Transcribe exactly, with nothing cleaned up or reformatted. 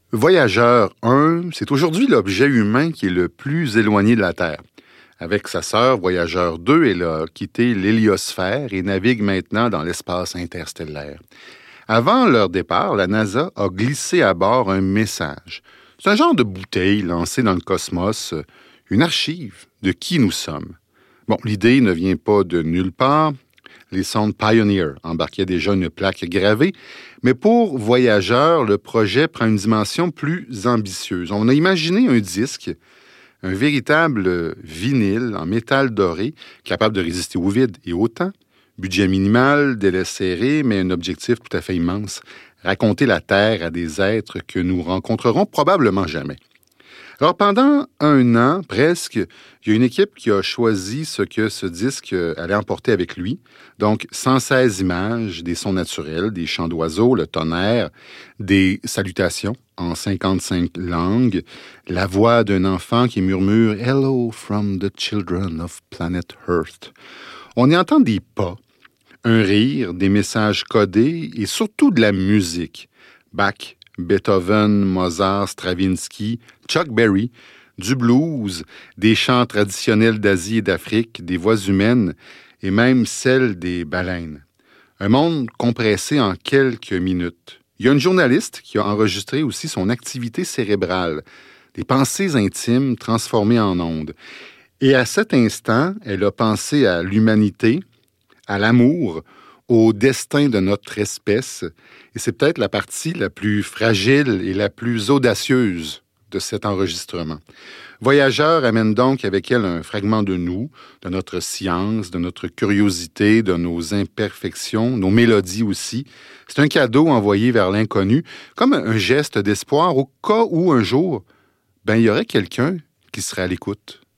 Voyageur un, c'est aujourd'hui l'objet humain qui est le plus éloigné de la Terre. Avec sa sœur, Voyageur deux, elle a quitté l'héliosphère et navigue maintenant dans l'espace interstellaire. Avant leur départ, la NASA a glissé à bord un message. C'est un genre de bouteille lancée dans le cosmos, une archive de qui nous sommes. Bon, l'idée ne vient pas de nulle part. Les sondes Pioneer embarquaient déjà une plaque gravée, mais pour Voyageur, le projet prend une dimension plus ambitieuse. On a imaginé un disque, un véritable vinyle en métal doré, capable de résister au vide et au temps. Budget minimal, délai serré, mais un objectif tout à fait immense. Raconter la Terre à des êtres que nous rencontrerons probablement jamais. Alors, pendant un an, presque, il y a une équipe qui a choisi ce que ce disque allait emporter avec lui. Donc, cent seize images, des sons naturels, des chants d'oiseaux, le tonnerre, des salutations en cinquante-cinq langues, la voix d'un enfant qui murmure « Hello from the children of planet Earth ». On y entend des pas, un rire, des messages codés et surtout de la musique. Bach, Beethoven, Mozart, Stravinsky, Chuck Berry, du blues, des chants traditionnels d'Asie et d'Afrique, des voix humaines et même celles des baleines. Un monde compressé en quelques minutes. Il y a une journaliste qui a enregistré aussi son activité cérébrale, des pensées intimes transformées en ondes. Et à cet instant, elle a pensé à l'humanité, à l'amour, au destin de notre espèce. Et c'est peut-être la partie la plus fragile et la plus audacieuse de cet enregistrement. Voyageur amène donc avec elle un fragment de nous, de notre science, de notre curiosité, de nos imperfections, nos mélodies aussi. C'est un cadeau envoyé vers l'inconnu, comme un geste d'espoir au cas où un jour, ben, il y aurait quelqu'un qui serait à l'écoute.